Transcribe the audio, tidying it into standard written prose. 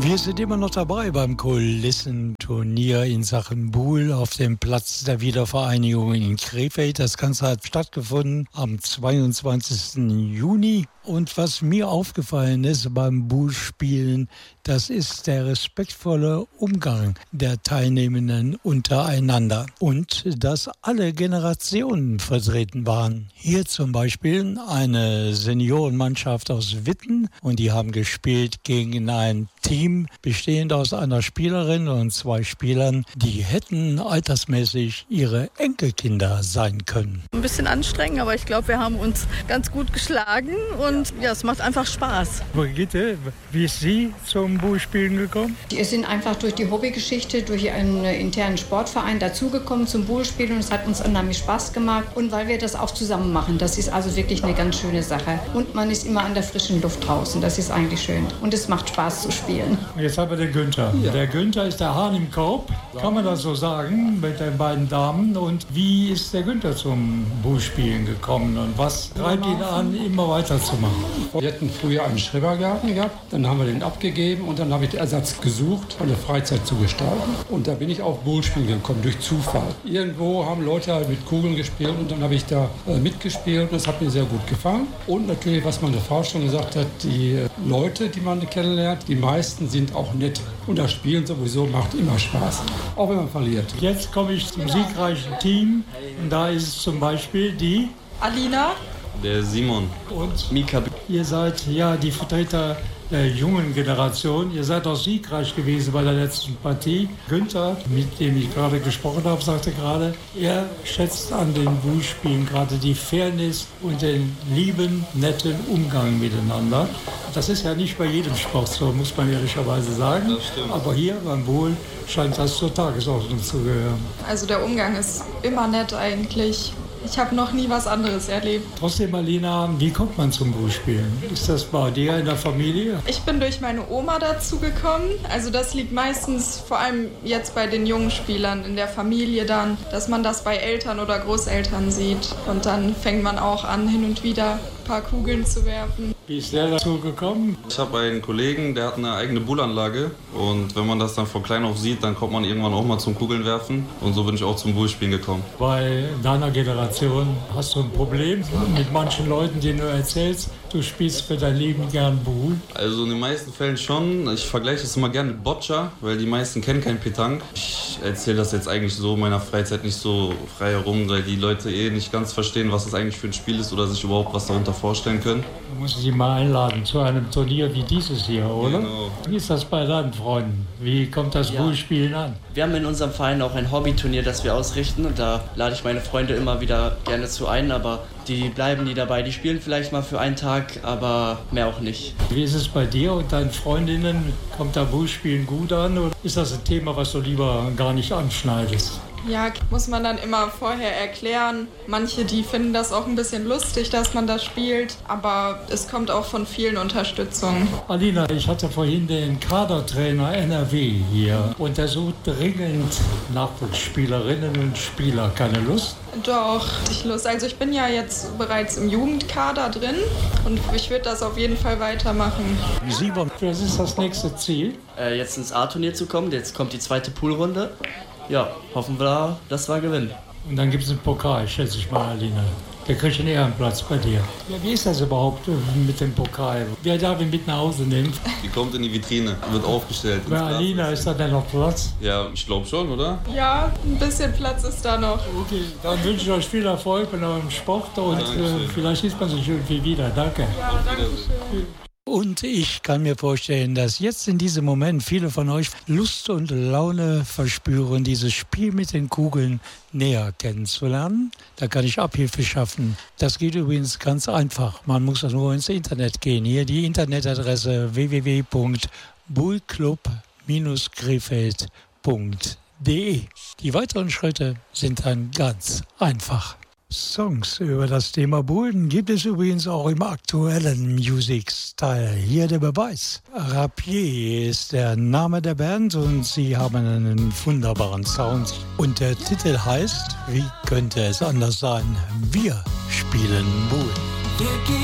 Wir sind immer noch dabei beim Kulissenturnier in Sachen Buhl auf dem Platz der Wiedervereinigung in Krefeld. Das Ganze hat stattgefunden am 22. Juni. Und was mir aufgefallen ist beim Buhlspielen, das ist der respektvolle Umgang der Teilnehmenden untereinander und dass alle Generationen vertreten waren. Hier zum Beispiel eine Seniorenmannschaft aus Witten und die haben gespielt gegen ein Team bestehend aus einer Spielerin und 2 Spielern, die hätten altersmäßig ihre Enkelkinder sein können. Ein bisschen anstrengend, aber ich glaube, wir haben uns ganz gut geschlagen und ja, es macht einfach Spaß. Brigitte, wie ist Sie zum Buhlspielen gekommen? Wir sind einfach durch die Hobbygeschichte, durch einen internen Sportverein dazugekommen zum Buhlspielen und es hat uns unheimlich Spaß gemacht und weil wir das auch zusammen machen, das ist also wirklich eine ganz schöne Sache und man ist immer an der frischen Luft draußen, das ist eigentlich schön und es macht Spaß zu spielen. Jetzt haben wir den Günther. Ja. Der Günther ist der Hahn im Korb, kann man das so sagen, mit den beiden Damen. Und wie ist der Günther zum Buhlspielen gekommen und was treibt ihn an, immer weiterzumachen? Wir hatten früher einen Schrebergarten gehabt, dann haben wir den abgegeben und dann habe ich den Ersatz gesucht, eine Freizeit zu gestalten. Und da bin ich auf Buhlspielen gekommen, durch Zufall. Irgendwo haben Leute halt mit Kugeln gespielt und dann habe ich da mitgespielt und das hat mir sehr gut gefallen. Und natürlich, was meine Frau schon gesagt hat, die Leute, die man kennenlernt, die meisten sind auch nett. Und das Spielen sowieso macht immer Spaß, auch wenn man verliert. Jetzt komme ich zum siegreichen Team und da ist es zum Beispiel die Alina, der Simon und Mika. Ihr seid ja die Vertreter der jungen Generation. Ihr seid auch siegreich gewesen bei der letzten Partie. Günther, mit dem ich gerade gesprochen habe, sagte gerade, er schätzt an den Buhlspielen gerade die Fairness und den lieben, netten Umgang miteinander. Das ist ja nicht bei jedem Sport so, muss man ehrlicherweise sagen. Das stimmt. Aber hier beim Buhl scheint das zur Tagesordnung zu gehören. also der Umgang ist immer nett eigentlich. Ich habe noch nie was anderes erlebt. Trotzdem, Alina, wie kommt man zum Buhlspielen? Ist das bei dir in der Familie? Ich bin durch meine Oma dazu gekommen. Also das liegt meistens, vor allem jetzt bei den jungen Spielern, in der Familie dann, dass man das bei Eltern oder Großeltern sieht. Und dann fängt man auch an, hin und wieder ein paar Kugeln zu werfen. Wie ist der dazu gekommen? Ich habe einen Kollegen, der hat eine eigene Bullanlage und wenn man das dann von klein auf sieht, dann kommt man irgendwann auch mal zum Kugeln werfen und so bin ich auch zum Buhlspielen gekommen. Bei deiner Generation hast du ein Problem mit manchen Leuten, denen du erzählst, du spielst für dein Leben gern Buhl. Also in den meisten Fällen schon. Ich vergleiche es immer gerne mit Boccia, weil die meisten kennen kein Petanque. Ich erzähle das jetzt eigentlich so in meiner Freizeit nicht so frei herum, weil die Leute nicht ganz verstehen, was das eigentlich für ein Spiel ist oder sich überhaupt was darunter vorstellen können. Du musst sie mal einladen zu einem Turnier wie dieses hier, oder? Genau. Wie ist das bei deinen Freunden? Wie kommt das Buhlspielen an? Wir haben in unserem Verein auch ein Hobbyturnier, das wir ausrichten und da lade ich meine Freunde immer wieder gerne zu ein, aber die bleiben nie dabei. Die spielen vielleicht mal für einen Tag, aber mehr auch nicht. Wie ist es bei dir und deinen Freundinnen? Kommt da Buhlspielen gut an oder ist das ein Thema, was du lieber gar nicht anschneidest? Ja, muss man dann immer vorher erklären. Manche, die finden das auch ein bisschen lustig, dass man das spielt, aber es kommt auch von vielen Unterstützung. Alina, ich hatte vorhin den Kadertrainer NRW hier und der sucht dringend Nachwuchsspielerinnen und Spieler. Keine Lust? Doch, ich Lust. Also ich bin ja jetzt bereits im Jugendkader drin und ich würde das auf jeden Fall weitermachen. Simon, was ist das nächste Ziel? Jetzt ins A-Turnier zu kommen, jetzt kommt die zweite Poolrunde. Ja, hoffen wir, dass wir gewinnen. Und dann gibt es einen Pokal, schätze ich mal, Alina. Der kriegt einen Ehrenplatz bei dir. Ja, wie ist das überhaupt mit dem Pokal? Wer darf ihn mit nach Hause nehmen? Die kommt in die Vitrine, wird aufgestellt. Bei Alina ist da denn noch Platz? Ja, ich glaube schon, oder? Ja, ein bisschen Platz ist da noch. Okay, dann wünsche ich euch viel Erfolg bei eurem Sport und vielleicht sieht man sich irgendwie wieder. Danke. Ja, danke schön. Und ich kann mir vorstellen, dass jetzt in diesem Moment viele von euch Lust und Laune verspüren, dieses Spiel mit den Kugeln näher kennenzulernen. Da kann ich Abhilfe schaffen. Das geht übrigens ganz einfach. Man muss nur ins Internet gehen. Hier die Internetadresse www.buhlclub-krefeld.de. Die weiteren Schritte sind dann ganz einfach. Songs über das Thema Bullen gibt es übrigens auch im aktuellen Music-Style. Hier der Beweis. Rapier ist der Name der Band und sie haben einen wunderbaren Sound. Und der Titel heißt, wie könnte es anders sein, wir spielen Bullen.